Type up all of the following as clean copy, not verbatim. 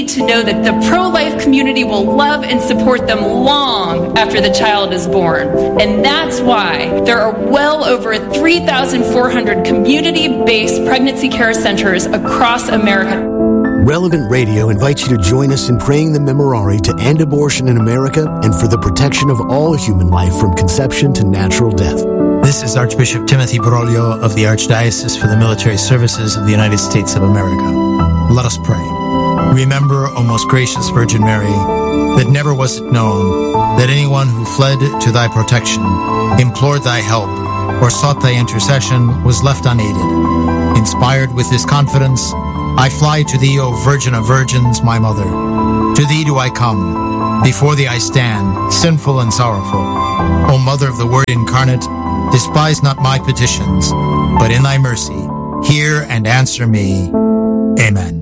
to know that the pro-life community will love and support them long after the child is born. And that's why there are well over 3,400 community-based pregnancy care centers across America. Relevant Radio invites you to join us in praying the Memorare to end abortion in America and for the protection of all human life from conception to natural death. This is Archbishop Timothy Broglio of the Archdiocese for the Military Services of the United States of America. Let us pray. Remember, O most gracious Virgin Mary, that never was it known that anyone who fled to thy protection, implored thy help, or sought thy intercession was left unaided. Inspired with this confidence, I fly to thee, O Virgin of Virgins, my Mother. To thee do I come. Before thee I stand, sinful and sorrowful. O Mother of the Word incarnate, despise not my petitions, but in thy mercy, hear and answer me. Amen.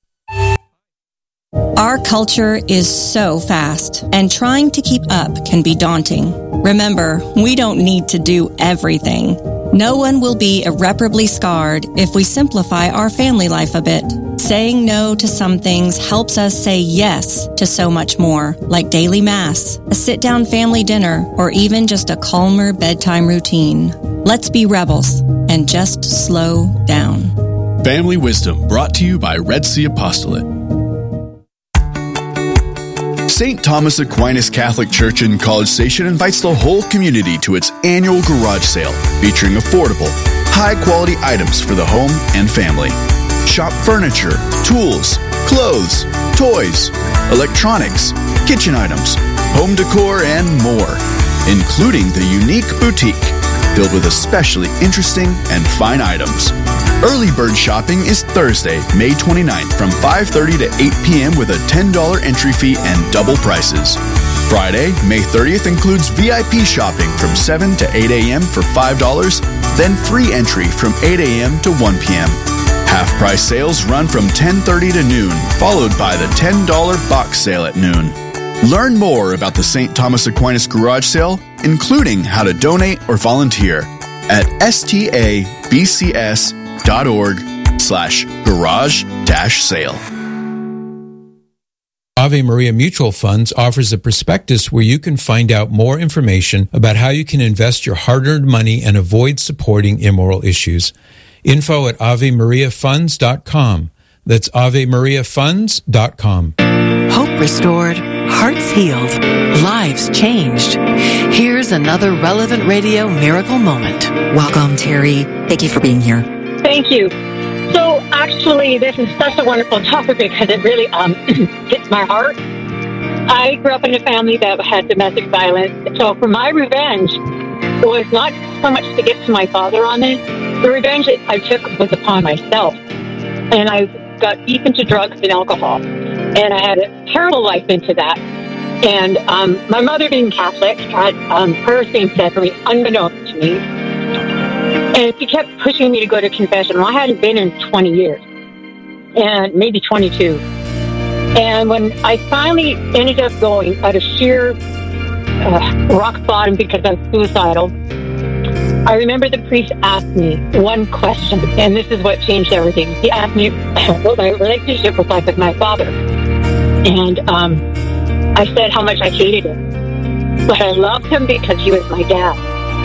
Our culture is so fast, and trying to keep up can be daunting. Remember, we don't need to do everything. No one will be irreparably scarred if we simplify our family life a bit. Saying no to some things helps us say yes to so much more, like daily mass, a sit-down family dinner, or even just a calmer bedtime routine. Let's be rebels and just slow down. Family Wisdom, brought to you by Red Sea Apostolate. St. Thomas Aquinas Catholic Church in College Station invites the whole community to its annual garage sale, featuring affordable, high-quality items for the home and family. Shop furniture, tools, clothes, toys, electronics, kitchen items, home decor, and more, including the unique boutique, filled with especially interesting and fine items. Early bird shopping is Thursday, May 29th from 5:30 to 8 p.m. with a $10 entry fee and double prices. Friday, May 30th includes VIP shopping from 7 to 8 a.m. for $5, then free entry from 8 a.m. to 1 p.m. Half-price sales run from 10:30 to noon, followed by the $10 box sale at noon. Learn more about the St. Thomas Aquinas Garage Sale, including how to donate or volunteer, at stabcs.org/garage-sale. Ave Maria Mutual Funds offers a prospectus where you can find out more information about how you can invest your hard-earned money and avoid supporting immoral issues. Info at AveMariaFunds.com. That's AveMariaFunds.com. Hope restored, hearts healed, lives changed. Here's another Relevant Radio miracle moment. Welcome, Terry. Thank you for being here. Thank you. So actually, this is such a wonderful topic because it really hits my heart. I grew up in a family that had domestic violence. So for my revenge, it was not so much to get to my father on it. The revenge I took was upon myself. And I got deep into drugs and alcohol. And I had a terrible life into that. And my mother, being Catholic, had her same-sex for me, unbeknownst to me. And she kept pushing me to go to confession. Well, I hadn't been in 20 years, and maybe 22. And when I finally ended up going out of sheer rock bottom because I was suicidal, I remember the priest asked me one question, and this is what changed everything. He asked me what my relationship was like with my father. And I said how much I hated him. But I loved him because he was my dad.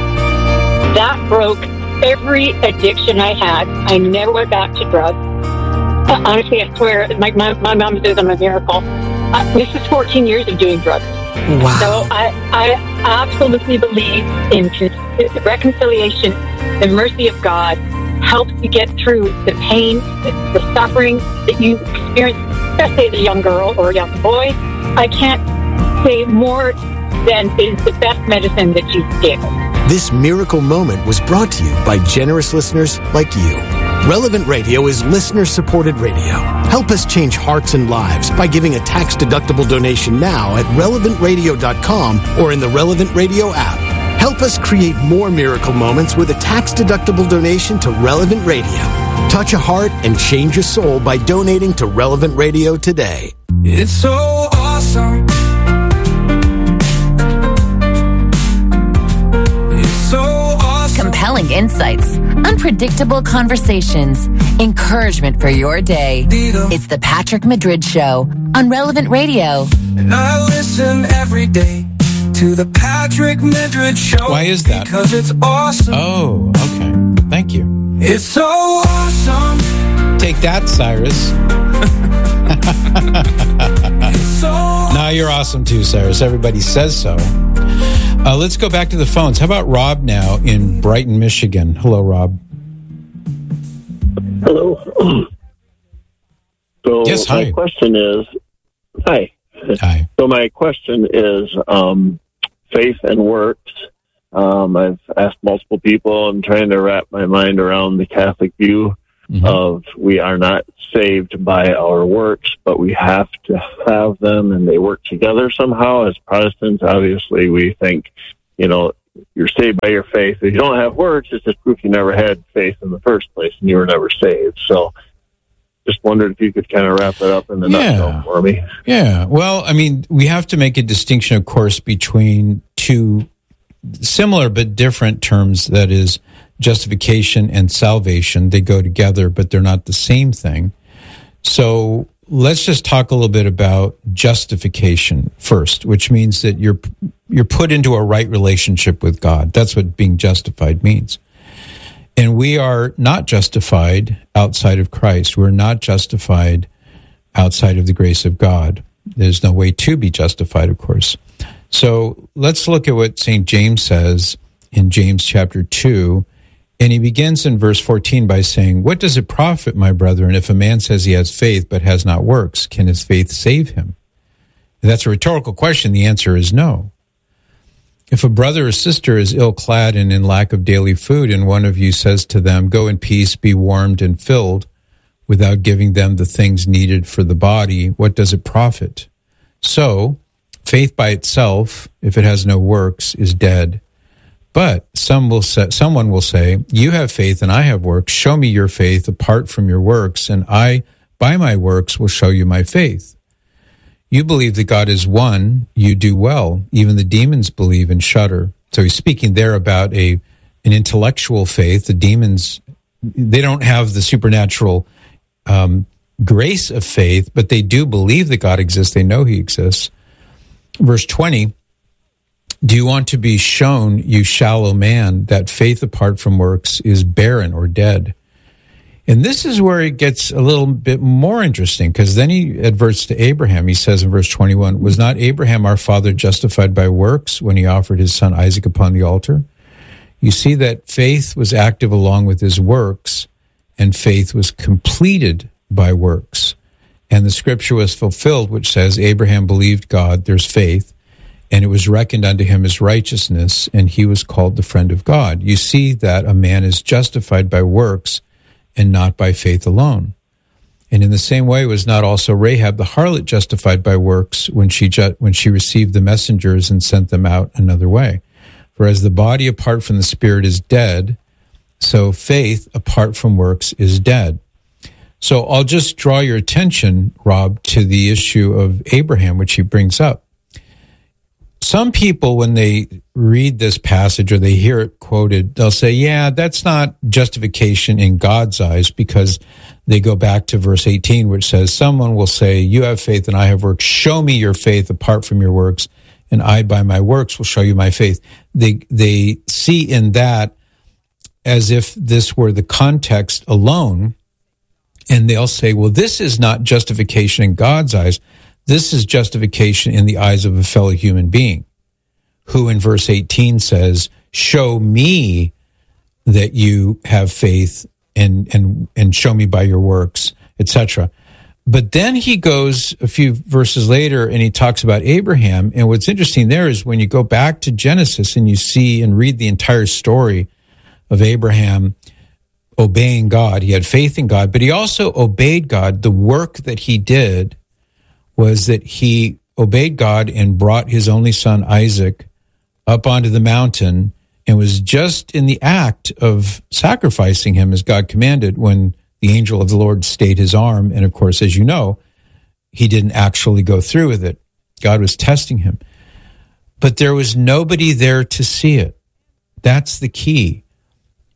That broke every addiction I had. I never went back to drugs. Honestly, I swear, my mom says I'm a miracle. This is 14 years of doing drugs. Wow. So I absolutely believe in reconciliation. The mercy of God helps you get through the pain, the suffering that you experience, especially as a young girl or a young boy. I can't say more than is the best medicine that you give. This miracle moment was brought to you by generous listeners like you. Relevant Radio is listener-supported radio. Help us change hearts and lives by giving a tax-deductible donation now at relevantradio.com or in the Relevant Radio app. Help us create more miracle moments with a tax-deductible donation to Relevant Radio. Touch a heart and change a soul by donating to Relevant Radio today. It's so awesome. compelling insights, unpredictable conversations, encouragement for your day. It's the Patrick Madrid Show on Relevant Radio. And I listen every day to the Patrick Madrid Show. Why is that? Because it's awesome. Oh, okay. Thank you. It's so awesome. Take that, Cyrus. Now you're awesome too, Cyrus. Everybody says so. Let's go back to the phones. How about Rob now in Brighton, Michigan? Hello, Rob. Hello. So yes, hi. My question is, hi. Hi. So my question is faith and works. I've asked multiple people. I'm trying to wrap my mind around the Catholic view of we are not saved by our works, but we have to have them, and they work together somehow. As Protestants, obviously, we think, you're saved by your faith. If you don't have works, it's just proof you never had faith in the first place, and you were never saved. So just wondered if you could kind of wrap it up in the nutshell for me. Yeah. Well, I mean, we have to make a distinction, of course, between two similar but different terms, that is justification and salvation. They go together, but they're not the same thing. So let's just talk a little bit about justification first, which means that you're put into a right relationship with God. That's what being justified means. And we are not justified outside of Christ. We're not justified outside of the grace of God. There's no way to be justified, of course. So let's look at what St. James says in James chapter 2. And he begins in verse 14 by saying, "What does it profit, my brethren, if a man says he has faith but has not works? Can his faith save him?" And that's a rhetorical question. The answer is no. If a brother or sister is ill-clad and in lack of daily food, and one of you says to them, "Go in peace, be warmed and filled," without giving them the things needed for the body, what does it profit? So, faith by itself, if it has no works, is dead. But someone will say, "You have faith and I have works. Show me your faith apart from your works, and I, by my works, will show you my faith. You believe that God is one. You do well. Even the demons believe and shudder." So he's speaking there about an intellectual faith. The demons, they don't have the supernatural grace of faith, but they do believe that God exists. They know he exists. Verse 20, "Do you want to be shown, you shallow man, that faith apart from works is barren or dead?" And this is where it gets a little bit more interesting, because then he adverts to Abraham. He says in verse 21, "Was not Abraham our father justified by works when he offered his son Isaac upon the altar?" You see that faith was active along with his works, and faith was completed by works. And the scripture was fulfilled, which says, "Abraham believed God," there's faith, "and it was reckoned unto him as righteousness, and he was called the friend of God." You see that a man is justified by works and not by faith alone. And in the same way was not also Rahab the harlot justified by works when she received the messengers and sent them out another way. For as the body apart from the spirit is dead, so faith apart from works is dead. So I'll just draw your attention, Rob, to the issue of Abraham, which he brings up. Some people, when they read this passage or they hear it quoted, they'll say, yeah, that's not justification in God's eyes, because they go back to verse 18, which says, "Someone will say, you have faith and I have works. Show me your faith apart from your works, and I by my works will show you my faith." They see in that as if this were the context alone, and they'll say, well, this is not justification in God's eyes. This is justification in the eyes of a fellow human being, who in verse 18 says, "Show me that you have faith and show me by your works," etc. But then he goes a few verses later and he talks about Abraham. And what's interesting there is when you go back to Genesis and you see and read the entire story of Abraham obeying God. He had faith in God, but he also obeyed God. The work that he did was that he obeyed God and brought his only son Isaac up onto the mountain, and was just in the act of sacrificing him as God commanded when the angel of the Lord stayed his arm. And of course, as you know, he didn't actually go through with it. God was testing him. But there was nobody there to see it. That's the key.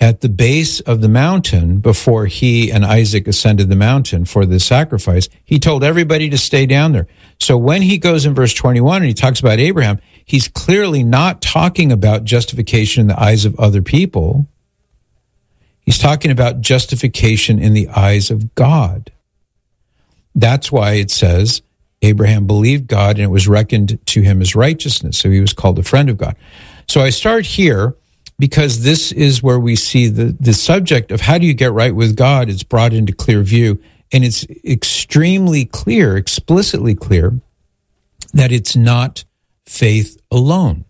at the base of the mountain, before he and Isaac ascended the mountain for the sacrifice, he told everybody to stay down there. So when he goes in verse 21 and he talks about Abraham, he's clearly not talking about justification in the eyes of other people. He's talking about justification in the eyes of God. That's why it says Abraham believed God and it was reckoned to him as righteousness. So he was called a friend of God. So I start here because this is where we see the subject of how do you get right with God is brought into clear view. And it's extremely clear, explicitly clear, that it's not faith alone.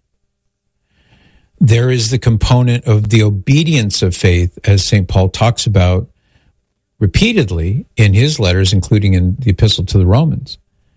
There is the component of the obedience of faith, as St. Paul talks about repeatedly in his letters, including in the Epistle to the Romans.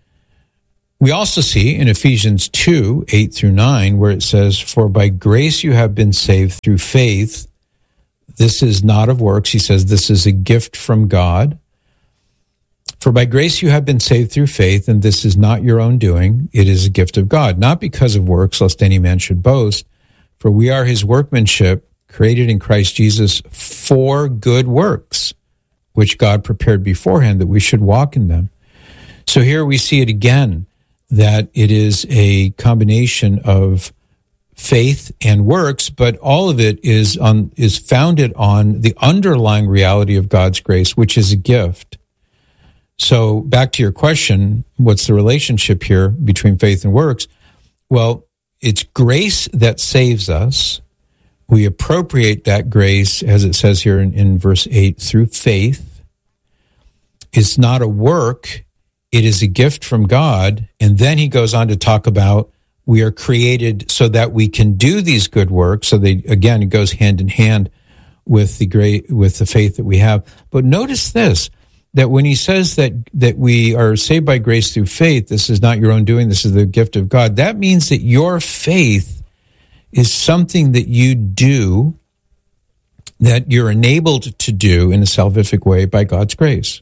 We also see in Ephesians 2, 8 through 9, where it says, "For by grace you have been saved through faith. This is not of works." He says this is a gift from God. "For by grace you have been saved through faith, and this is not your own doing. It is a gift of God, not because of works, lest any man should boast. For we are his workmanship, created in Christ Jesus for good works, which God prepared beforehand that we should walk in them." So here we see it again, that it is a combination of faith and works, but all of it is founded on the underlying reality of God's grace, which is a gift. So back to your question, what's the relationship here between faith and works? Well, it's grace that saves us. We appropriate that grace, as it says here in verse 8, through faith. It's not a work. It is a gift from God. And then he goes on to talk about we are created so that we can do these good works. So it goes hand in hand with the faith that we have. But notice this, that when he says that we are saved by grace through faith, this is not your own doing, this is the gift of God. That means that your faith is something that you do, that you're enabled to do in a salvific way by God's grace.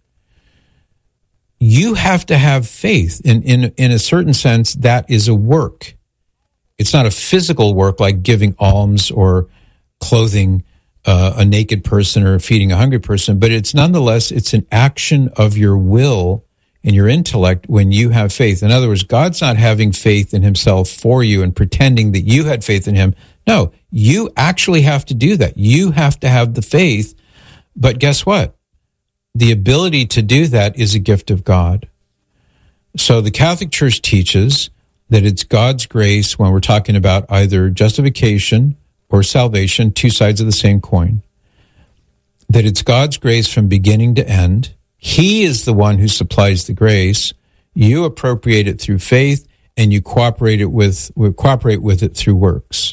You have to have faith. In a certain sense, that is a work. It's not a physical work like giving alms or clothing a naked person or feeding a hungry person, but it's nonetheless, it's an action of your will and your intellect when you have faith. In other words, God's not having faith in himself for you and pretending that you had faith in him. No, you actually have to do that. You have to have the faith. But guess what? The ability to do that is a gift of God. So the Catholic Church teaches that it's God's grace when we're talking about either justification or salvation, two sides of the same coin, that it's God's grace from beginning to end. He is the one who supplies the grace. You appropriate it through faith, and you cooperate with it through works.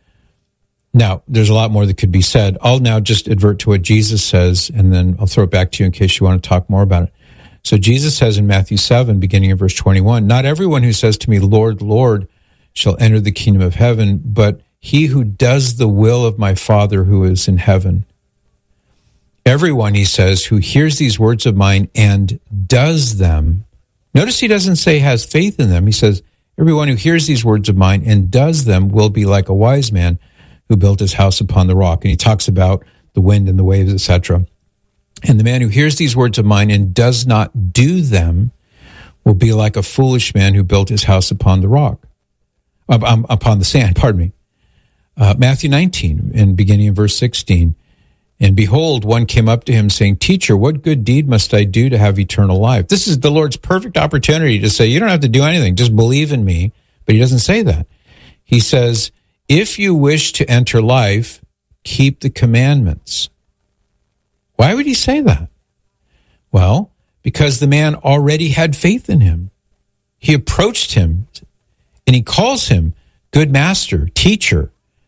Now, there's a lot more that could be said. I'll now just advert to what Jesus says, and then I'll throw it back to you in case you want to talk more about it. So Jesus says in Matthew 7, beginning in verse 21, "Not everyone who says to me, 'Lord, Lord,' shall enter the kingdom of heaven, but he who does the will of my Father who is in heaven. Everyone," he says, "who hears these words of mine and does them." Notice he doesn't say has faith in them. He says, "Everyone who hears these words of mine and does them will be like a wise man who built his house upon the rock." And he talks about the wind and the waves, etc. "And the man who hears these words of mine and does not do them will be like a foolish man who built his house upon the rock, upon the sand, pardon me." Matthew 19, and beginning in verse 16, "And behold, one came up to him saying, 'Teacher, what good deed must I do to have eternal life?'" This is the Lord's perfect opportunity to say, you don't have to do anything, just believe in me. But he doesn't say that. He says, "If you wish to enter life, keep the commandments." Why would he say that? Well, because the man already had faith in him. He approached him, and he calls him good master, teacher.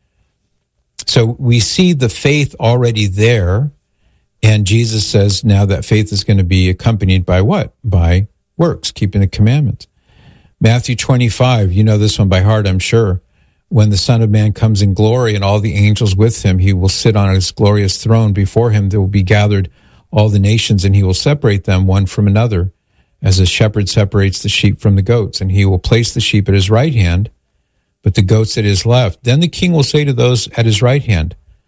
So we see the faith already there, and Jesus says now that faith is going to be accompanied by what? By works, keeping the commandments. Matthew 25, you know this one by heart, I'm sure. "When the Son of Man comes in glory and all the angels with him, he will sit on his glorious throne. Before him there will be gathered all the nations, and he will separate them one from another, as a shepherd separates the sheep from the goats. And he will place the sheep at his right hand, but the goats at his left. Then the king will say to those at his right hand,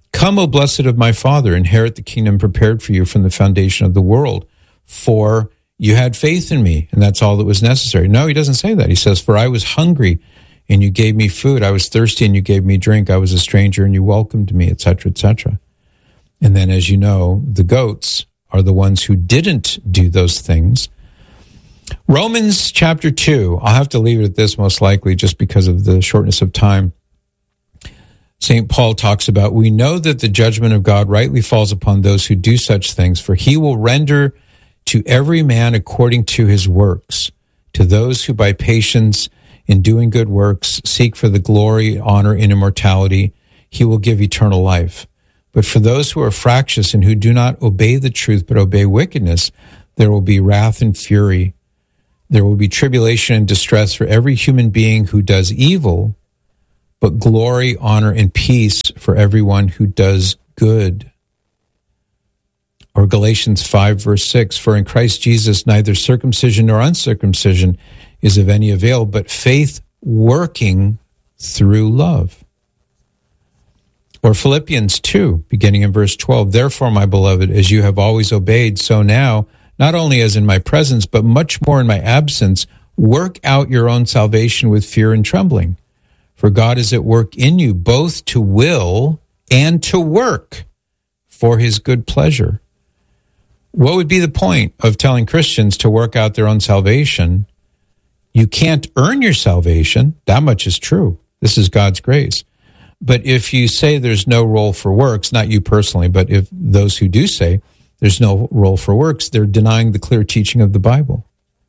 Come, O blessed of my Father, inherit the kingdom prepared for you from the foundation of the world. For you had faith in me, and that's all that was necessary. No, he doesn't say that. He says, for I was hungry, and you gave me food. I was thirsty, and you gave me drink. I was a stranger, and you welcomed me, etc., etc. And then, as you know, the goats are the ones who didn't do those things. Romans chapter 2, I'll have to leave it at this most likely just because of the shortness of time. St. Paul talks about, we know that the judgment of God rightly falls upon those who do such things, for he will render to every man according to his works. To those who by patience in doing good works seek for the glory, honor, and immortality, he will give eternal life. But for those who are fractious and who do not obey the truth but obey wickedness, there will be wrath and fury. There will be tribulation and distress for every human being who does evil, but glory, honor, and peace for everyone who does good. Or Galatians 5, verse 6, for in Christ Jesus neither circumcision nor uncircumcision is of any avail, but faith working through love. Or Philippians 2, beginning in verse 12, therefore, my beloved, as you have always obeyed, so now, not only as in my presence, but much more in my absence, work out your own salvation with fear and trembling. For God is at work in you, both to will and to work for his good pleasure. What would be the point of telling Christians to work out their own salvation? You can't earn your salvation. That much is true. This is God's grace. But if you say there's no role for works, not you personally, but if those who do say there's no role for works, they're denying the clear teaching of the Bible.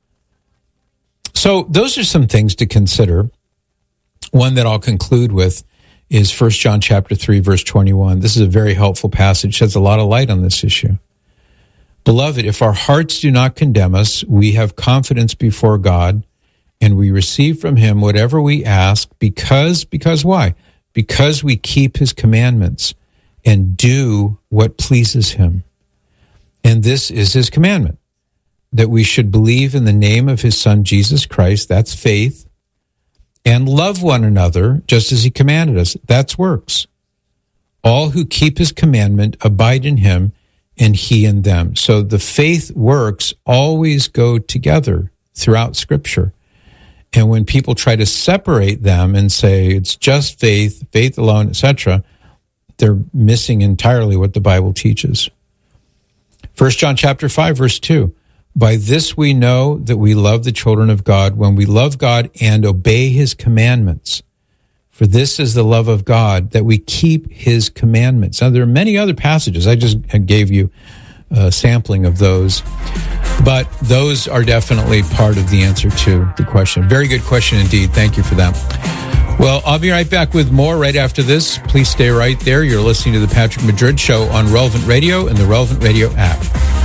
So those are some things to consider. One that I'll conclude with is 1 John chapter 3, verse 21. This is a very helpful passage, sheds a lot of light on this issue. Beloved, if our hearts do not condemn us, we have confidence before God, and we receive from him whatever we ask, because why? Because we keep his commandments and do what pleases him. And this is his commandment, that we should believe in the name of his Son, Jesus Christ, that's faith, and love one another just as he commanded us. That's works. All who keep his commandment abide in him, and he in them. So the faith works always go together throughout Scripture. And when people try to separate them and say it's just faith, faith alone, etc., they're missing entirely what the Bible teaches. 1 John chapter 5, verse 2. By this we know that we love the children of God, when we love God and obey his commandments. For this is the love of God, that we keep his commandments. Now, there are many other passages. I just gave you a sampling of those. But those are definitely part of the answer to the question. Very good question indeed. Thank you for that. Well, I'll be right back with more right after this. Please stay right there. You're listening to the Patrick Madrid Show on Relevant Radio and the Relevant Radio app.